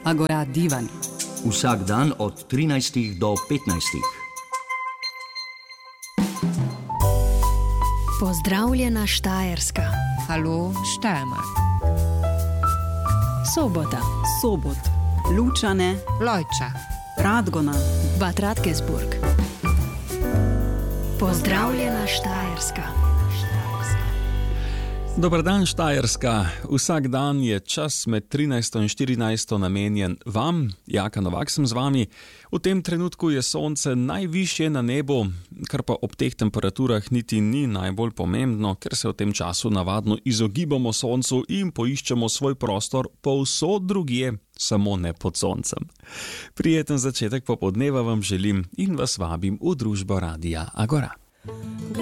Agora divan. Vsak dan od 13 do 15. Pozdravljena Štajerska. Halo Steiermark. Sobota. Sobot. Lučane. Lojča. Radgona. Bad Radkersburg. Pozdravljena Štajerska. Dober dan, Štajerska. Vsak dan je čas med 13 in 14 namenjen vam. Jaka Novak sem z vami. V tem trenutku je sonce najvišje na nebu, kar pa ob teh temperaturah niti ni najbolj pomembno, ker se v tem času navadno izogibamo soncu in poiščemo svoj prostor povsod drugje, samo ne pod soncem. Prijeten začetek popoldneva vam želim in vas vabim v družbo Radia Agora.